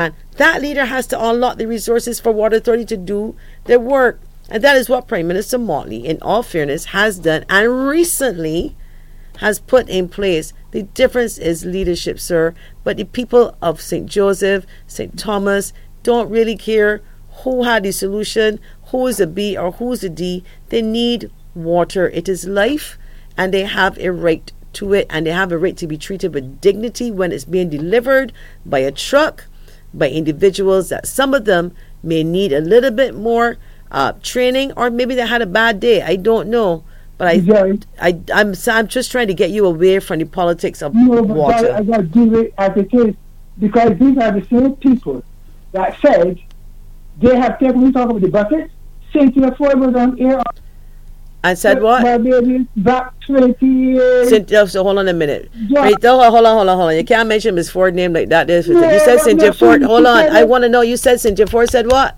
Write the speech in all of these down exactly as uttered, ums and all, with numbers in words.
That leader has to unlock the resources for Water Authority to do their work. And that is what Prime Minister Motley, in all fairness, has done and recently has put in place. The difference is leadership, sir. But the people of Saint Joseph, Saint Thomas don't really care who had the solution, who is a B or who is a D. They need water. It is life, and they have a right to it, and they have a right to be treated with dignity when it's being delivered by a truck, by individuals that some of them may need a little bit more uh, training, or maybe they had a bad day. I don't know. But I, Jerry, I, I'm, I'm just trying to get you away from the politics of no, but water. I got to do it as it is, because these are the same people that said they have taken, we talk about the bucket, Cynthia Ford was on air. And said what? My baby, back twenty years. Cynthia, so hold on a minute. Yeah. Wait, hold on, hold on, hold on, hold on. You can't mention Miss Ford name like that. There's- Yeah, you said but Cynthia not Ford. Cynthia Hold on. Ford. I want to know. You said Cynthia Ford said what?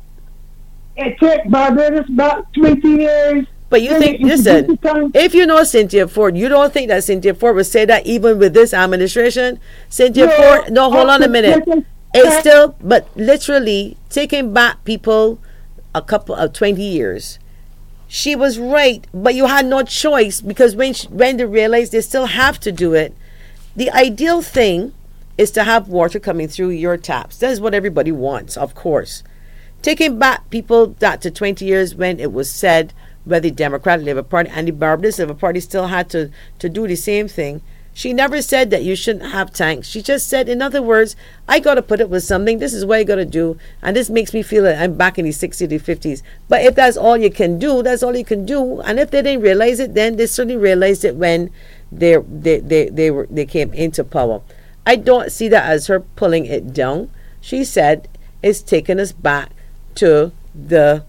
It took Barbados back twenty years. But you think, listen, if you know Cynthia Ford, you don't think that Cynthia Ford would say that even with this administration? Cynthia No, Ford, no, hold on a minute. It's still, but literally taking back people a couple of twenty years. She was right, but you had no choice, because when she, when they realized they still have to do it, the ideal thing is to have water coming through your taps. That is what everybody wants, of course. Taking back people that to twenty years when it was said where the Democratic Labour Party and the Barbados Labour Party still had to, to do the same thing. She never said that you shouldn't have tanks. She just said, in other words, I got to put it with something. This is what I got to do. And this makes me feel that I'm back in the sixties, the fifties. But if that's all you can do, that's all you can do. And if they didn't realize it, then they certainly realized it when they they they, they, were, they came into power. I don't see that as her pulling it down. She said it's taking us back to the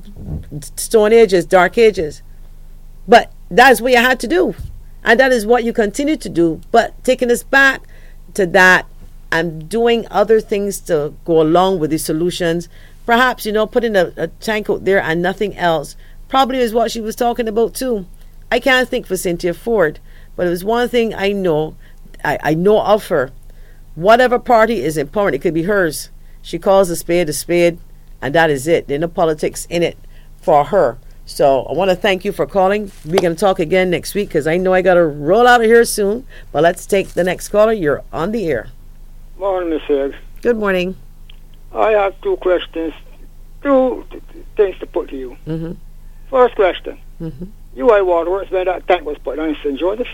Stone Ages, Dark Ages. But that's what you had to do. And that is what you continue to do. But taking us back to that and doing other things to go along with the solutions, perhaps, you know, putting a, a tank out there and nothing else, probably is what she was talking about too. I can't think for Cynthia Ford, but it was one thing I know, I, I know of her. Whatever party is in power, it could be hers. She calls a spade a spade, and that is it. There's no politics in it for her. So I want to thank you for calling. We're going to talk again next week, because I know I got to roll out of here soon. But let's take the next caller. You're on the air. Morning, Miss Higgs. Good morning. I have two questions, two th- th- things to put to you. Mm-hmm. First question. Mm-hmm. U I Waterworks, when that tank was put on in Saint Joseph?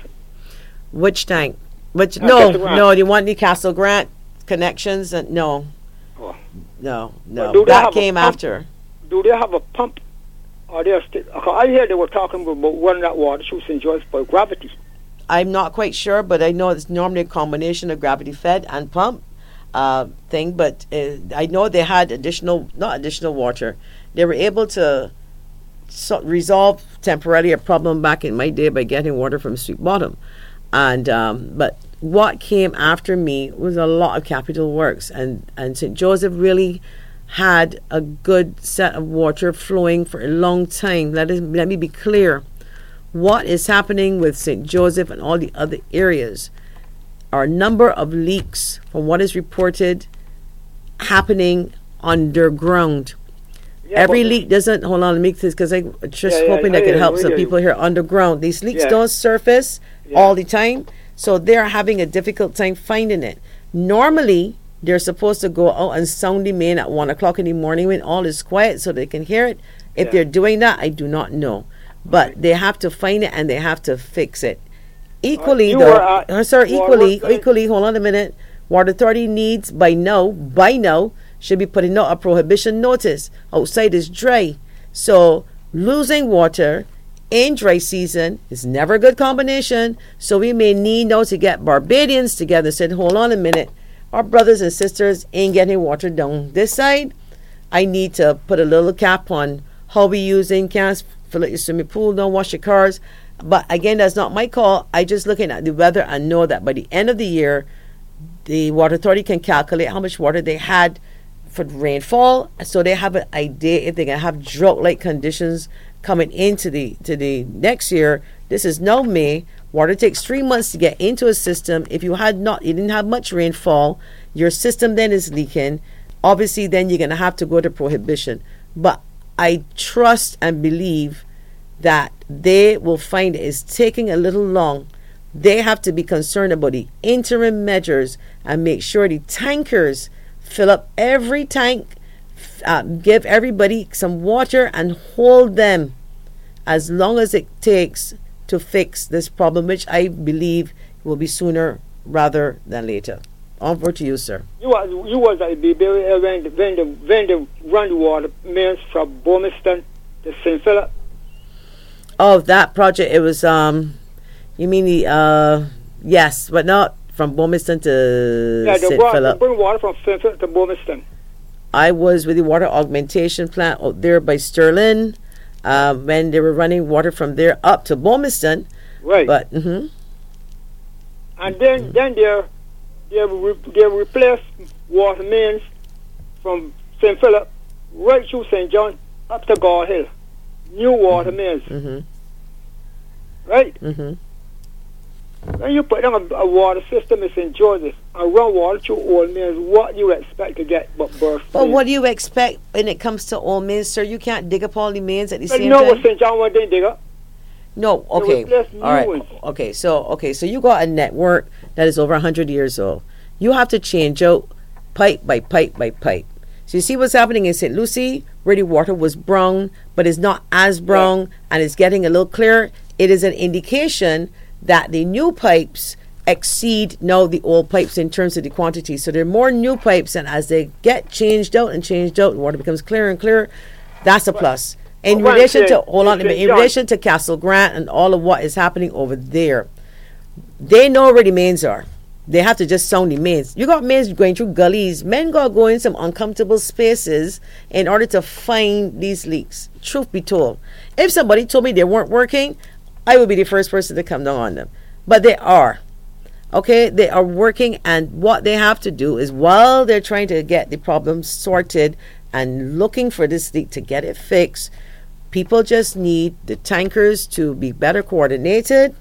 Which tank? Which? Uh, no, Castle Grant. no. Do you want the Castle Grant connections? Uh, no, Oh. no, Well, no. do they That have a came pump? after. Do they have a pump? Or they st- I hear they were talking about running that water through Saint Joseph by gravity. I'm not quite sure, but I know it's normally a combination of gravity fed and pump uh, thing. But uh, I know they had additional, not additional water. They were able to so resolve temporarily a problem back in my day by getting water from Sweet Bottom. And um, but what came after me was a lot of capital works, and and Saint Joseph really had a good set of water flowing for a long time. Let us, let me be clear. What is happening with Saint Joseph and all the other areas are a number of leaks from what is reported happening underground. Yeah, Every but- leak doesn't, hold on, let me make this, because I'm just Yeah, yeah, hoping I that hear can you, help I some hear you. people here underground. These leaks Yeah. don't surface Yeah. all the time, so they're having a difficult time finding it. Normally, they're supposed to go out and sound the main at one o'clock in the morning when all is quiet so they can hear it. If Yeah. they're doing that, I do not know. But they have to find it and they have to fix it. Equally, you though, were at uh, sir, equally, Waterworks, equally, hold on a minute. Water Authority needs, by now, by now, should be putting out a prohibition notice. Outside is dry. So, losing water in dry season is never a good combination. So, we may need now to get Barbadians together and say, hold on a minute. Our brothers and sisters ain't getting water down this side. I need to put a little cap on how we using cans, fill out your swimming pool, don't wash your cars. But again, that's not my call. I just looking at the weather and know that by the end of the year, the Water Authority can calculate how much water they had for rainfall, so they have an idea if they're gonna have drought-like conditions coming into the to the next year. This is now May. Water takes three months to get into a system. If you had not, you didn't have much rainfall, your system then is leaking. obviously then you're going to have to go to prohibition. But I trust and believe that they will find it's taking a little long. They have to be concerned about the interim measures and make sure the tankers fill up every tank, uh, give everybody some water and hold them as long as it takes to fix this problem, which I believe will be sooner rather than later. Over to you, sir. You was you was at the area when the when the when the run the water mains from Bomiston to Saint Philip. Oh, that project. It was um, you mean the uh, yes, but not from Bomiston to Yeah, the Saint water, Philip. bring water from Saint Philip to Bomiston. I was with the water augmentation plant out there by Sterling, uh, when they were running water from there up to Bomiston. Right. But mm-hmm. And then then they they re, they replaced water mains from Saint Philip right through Saint John up to Gar Hill. New water mains. Mm-hmm. Right? Mm-hmm. When you put down a, a water system in Saint Joseph and run water through old mains, what you expect to get but burst? But what do you expect when it comes to all mains, sir? You can't dig up all the mains at the Well, same you know time. what Saint John was didn't dig up? No, okay, replace new all right, ones. okay. So, okay, so you got a network that is over a hundred years old. You have to change out pipe by pipe by pipe. So you see what's happening in Saint Lucie, where the water was brown, but it's not as brown, yeah. and it's getting a little clearer. It is an indication that the new pipes exceed now the old pipes in terms of the quantity. So there are more new pipes, and as they get changed out and changed out, the water becomes clearer and clearer. That's a plus. In well, relation saying, to hold on a minute, in relation to Castle Grant and all of what is happening over there, they know where the mains are. They have to just sound the mains. You got mains going through gullies. Men got to go in some uncomfortable spaces in order to find these leaks. Truth be told, if somebody told me they weren't working, I would be the first person to come down on them. But they are. Okay, they are working, and what they have to do is, while they're trying to get the problem sorted and looking for this leak to get it fixed, people just need the tankers to be better coordinated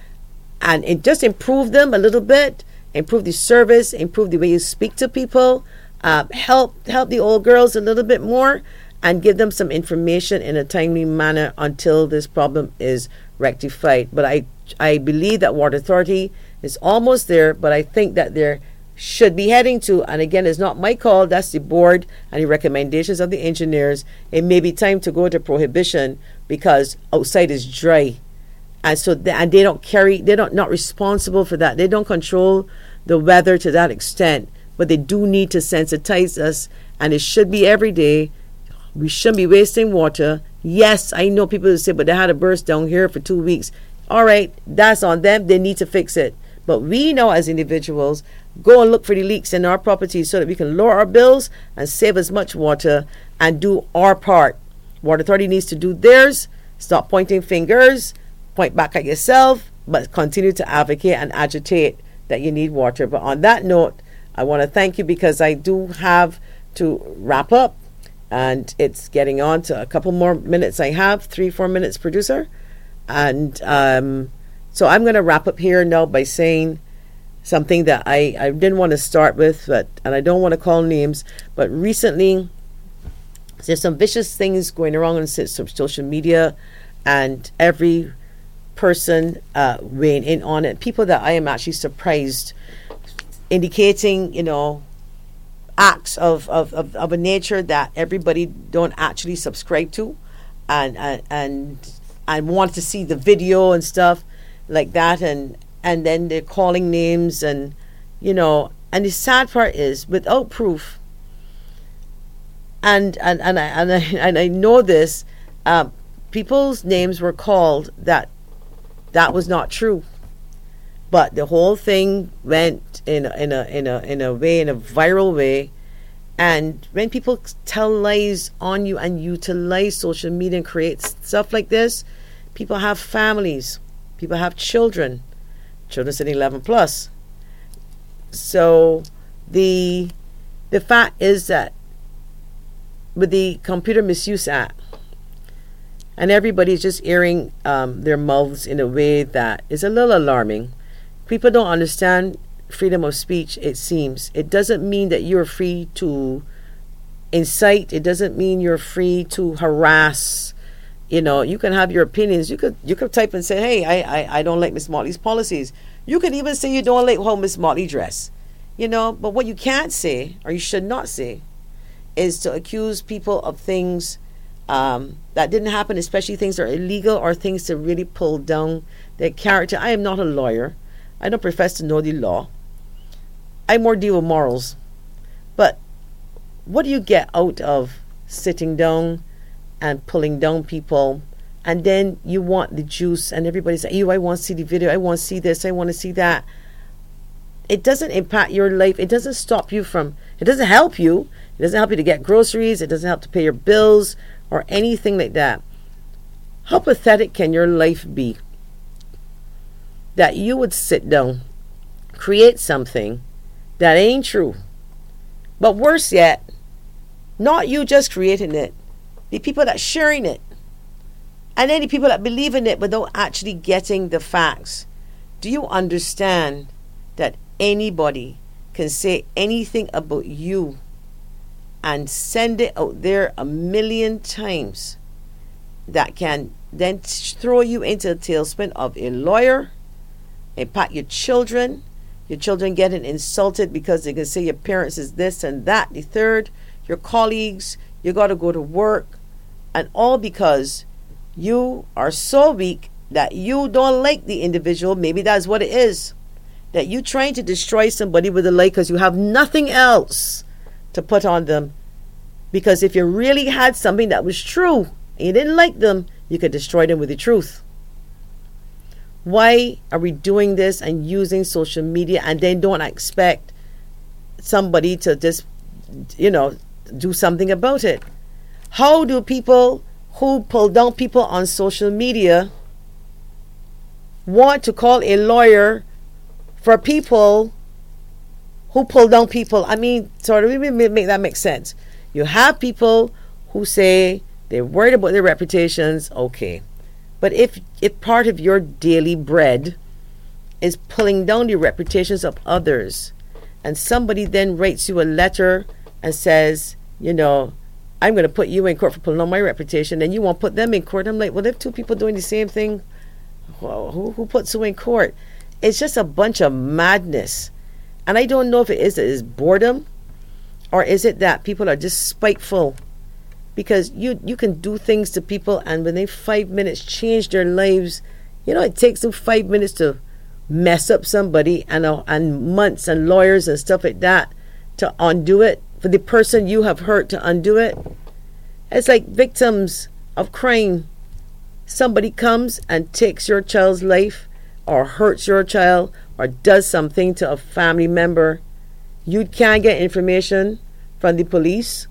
and it just improve them a little bit, improve the service, improve the way you speak to people, uh, help help the old girls a little bit more, and give them some information in a timely manner until this problem is rectified. But I I believe that Water Authority is almost there, but I think that there should be heading to, and again, it's not my call, that's the board and the recommendations of the engineers. It may be time to go to prohibition because outside is dry, and so they, and they don't carry, they're not not responsible for that. They don't control the weather to that extent, but they do need to sensitize us, and it should be every day. We shouldn't be wasting water. Yes, I know people who say, but they had a burst down here for two weeks. All right, that's on them. They need to fix it. But we know as individuals, go and look for the leaks in our properties so that we can lower our bills and save as much water and do our part. Water Authority needs to do theirs. Stop pointing fingers, point back at yourself, but continue to advocate and agitate that you need water. But on that note, I want to thank you because I do have to wrap up, and it's getting on to a couple more minutes. I have three, four minutes, producer. And um, so I'm going to wrap up here now by saying something that I, I didn't want to start with, but and I don't want to call names, but recently there's some vicious things going around on social media, and every person uh, weighing in on it. People that I am actually surprised, indicating, you know, acts of, of, of, of a nature that everybody don't actually subscribe to, and and and, and want to see the video and stuff like that, and and then they're calling names, and you know, and the sad part is without proof, and and and I and I, and I know this, um, people's names were called that that was not true, but the whole thing went in a, in a in a in a way, in a viral way. And when people tell lies on you and utilize social media and create stuff like this, people have families, people have children, children sitting eleven plus. So the the fact is that with the Computer Misuse Act, and everybody's just airing um, their mouths in a way that is a little alarming. People don't understand freedom of speech, it seems. It doesn't mean that you're free to incite. It doesn't mean you're free to harass. You know, you can have your opinions. You could you could type and say, hey, I, I, I don't like Miss Motley's policies. You could even say you don't like how Miss Motley dress. You know, but what you can't say, or you should not say, is to accuse people of things um, that didn't happen, especially things that are illegal or things to really pull down their character. I am not a lawyer. I don't profess to know the law. I more deal with morals. But what do you get out of sitting down and pulling down people, and then you want the juice, and everybody's like, "Ew, I want to see the video. I want to see this. I want to see that." It doesn't impact your life. It doesn't stop you from. It doesn't help you. It doesn't help you to get groceries. It doesn't help to pay your bills or anything like that. How pathetic can your life be that you would sit down, create something that ain't true, but worse yet, not you just creating it, the people that sharing it, and then the people that believe in it without actually getting the facts. Do you understand that anybody can say anything about you and send it out there a million times that can then throw you into a tailspin of a lawyer, impact your children, your children getting insulted because they can say your parents is this and that, the third, your colleagues, you got to go to work, and all because you are so weak that you don't like the individual. Maybe that's what it is, that you trying to destroy somebody with a like because you have nothing else to put on them. Because if you really had something that was true and you didn't like them, you could destroy them with the truth. Why are we doing this and using social media and then don't expect somebody to just, you know, do something about it? How do people who pull down people on social media want to call a lawyer for people who pull down people? I mean, sort of make that make sense. You have people who say they're worried about their reputations, okay. But if if part of your daily bread is pulling down the reputations of others, and somebody then writes you a letter and says, you know, I'm going to put you in court for pulling down my reputation, and you won't put them in court. I'm like, well, if two people doing the same thing, well, who who puts who in court? It's just a bunch of madness. And I don't know if it is, it is boredom, or is it that people are just spiteful? Because you, you can do things to people, and when they five minutes change their lives, you know, it takes them five minutes to mess up somebody, and uh, and months and lawyers and stuff like that to undo it. For the person you have hurt to undo it. It's like victims of crime. Somebody comes and takes your child's life, or hurts your child, or does something to a family member. You can't get information from the police.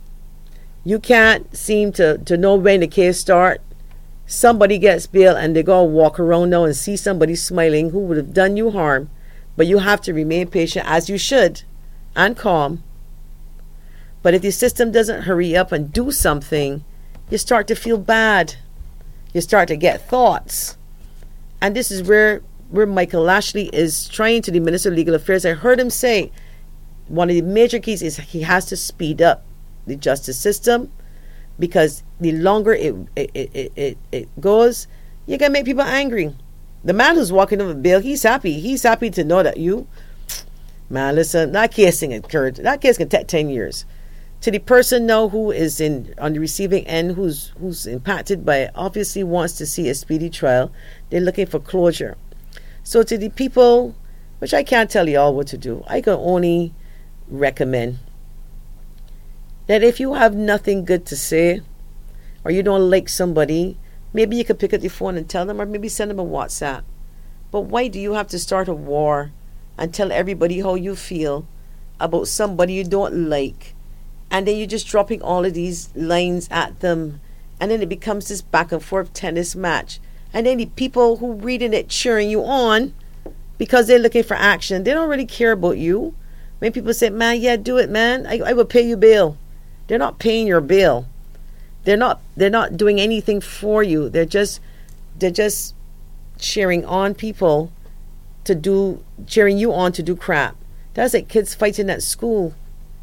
You can't seem to, to know when the case start. Somebody gets bail and they go walk around now and see somebody smiling who would have done you harm. But you have to remain patient, as you should, and calm. But if the system doesn't hurry up and do something, you start to feel bad. You start to get thoughts. And this is where, where Michael Lashley is trying to, the Minister of Legal Affairs. I heard him say one of the major keys is he has to speed up the justice system, because the longer it it, it, it, it goes, you're going to make people angry. The man who's walking over bail, he's happy. He's happy to know that you, man, listen, that case can occur. That case can take ten years. To the person now who is in on the receiving end, who's who's impacted by it, obviously wants to see a speedy trial. They're looking for closure. So to the people, which I can't tell you all what to do, I can only recommend that if you have nothing good to say, or you don't like somebody, maybe you could pick up the phone and tell them, or maybe send them a WhatsApp. But why do you have to start a war and tell everybody how you feel about somebody you don't like? And then you're just dropping all of these lines at them. And then it becomes this back and forth tennis match. And then the people who reading it cheering you on because they're looking for action. They don't really care about you. When people say, man, yeah, do it, man. I, I will pay you bail. They're not paying your bill. They're not they're not doing anything for you. They're just they're just cheering on people to do cheering you on to do crap. That's like kids fighting at school.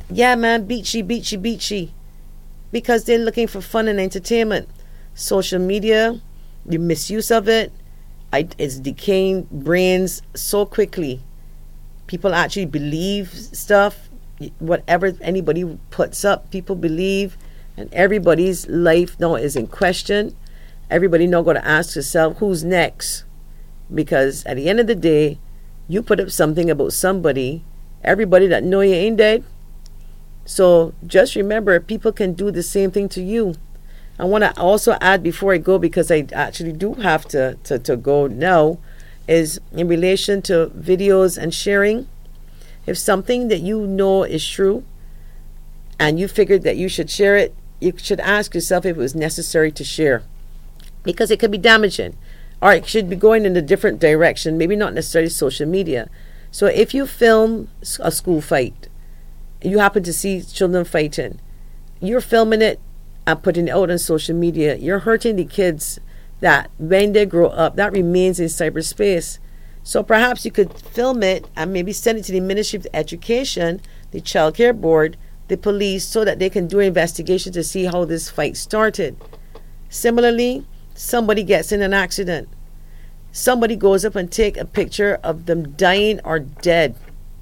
Yeah, man, beachy, beachy, beachy. Because they're looking for fun and entertainment. Social media, the misuse of it, it's decaying brains so quickly. People actually believe stuff. Whatever anybody puts up, people believe. And everybody's life now is in question. Everybody now got to ask yourself, who's next? Because at the end of the day, you put up something about somebody, everybody that know you ain't dead. So just remember, people can do the same thing to you. I want to also add before I go, because I actually do have to, to, to go now, is in relation to videos and sharing. If something that you know is true and you figured that you should share it, you should ask yourself if it was necessary to share, because it could be damaging, or it should be going in a different direction, maybe not necessarily social media. So if you film a school fight, you happen to see children fighting, you're filming it and putting it out on social media, you're hurting the kids that when they grow up, that remains in cyberspace. So perhaps you could film it and maybe send it to the Ministry of Education, the Child Care Board, the police, so that they can do an investigation to see how this fight started. Similarly, somebody gets in an accident. Somebody goes up and take a picture of them dying or dead.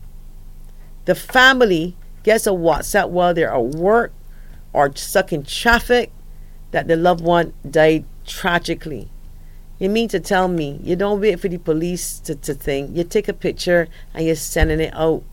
The family gets a WhatsApp while they're at work or stuck in traffic that the loved one died tragically. You mean to tell me you don't wait for the police to, to think, you take a picture and you're sending it out?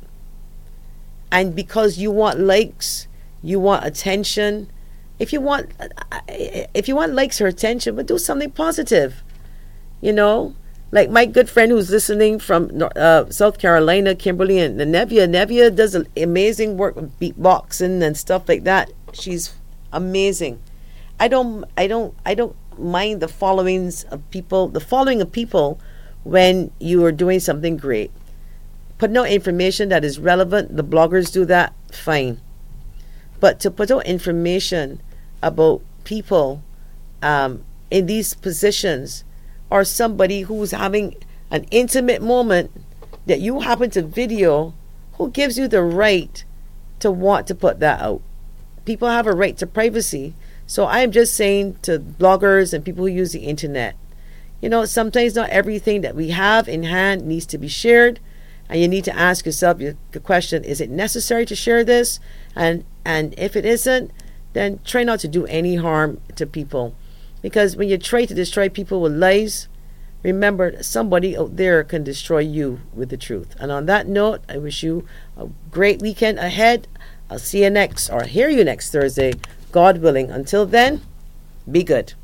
And because you want likes, you want attention. If you want, if you want likes or attention, but do something positive. You know, like my good friend who's listening from uh, South Carolina, Kimberly, and Nevia. Nevia does amazing work with beatboxing and stuff like that. She's amazing. I don't, I don't, I don't mind the followings of people, the following of people when you are doing something great. Put out information that is relevant. The bloggers do that, fine. But to put out information about people um, in these positions, or somebody who's having an intimate moment that you happen to video, who gives you the right to want to put that out? People have a right to privacy. So I am just saying to bloggers and people who use the internet, you know, sometimes not everything that we have in hand needs to be shared. And you need to ask yourself the question, is it necessary to share this? And and if it isn't, then try not to do any harm to people. Because when you try to destroy people with lies, remember, somebody out there can destroy you with the truth. And on that note, I wish you a great weekend ahead. I'll see you next, or hear you next Thursday, God willing. Until then, be good.